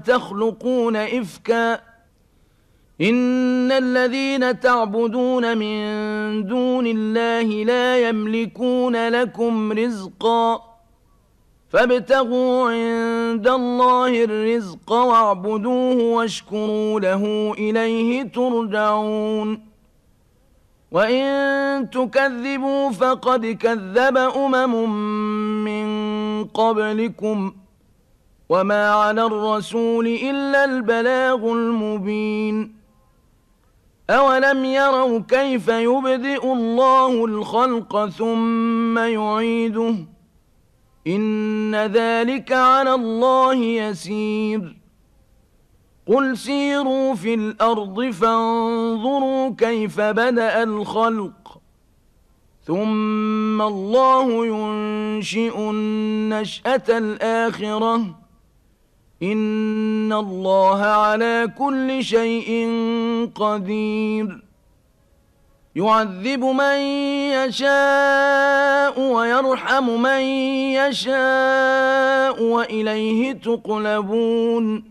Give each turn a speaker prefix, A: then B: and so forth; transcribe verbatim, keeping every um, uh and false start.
A: تخلقون إفكا إن الذين تعبدون من دون الله لا يملكون لكم رزقا فابتغوا عند الله الرزق واعبدوه واشكروا له إليه ترجعون وإن تكذبوا فقد كذب أمم من قبلكم وما على الرسول إلا البلاغ المبين أولم يروا كيف يبدئ الله الخلق ثم يعيده إن ذلك على الله يسير قل سيروا في الأرض فانظروا كيف بدأ الخلق ثم الله ينشئ النشأة الآخرة إن الله على كل شيء قدير يعذب من يشاء ويرحم من يشاء وإليه تقلبون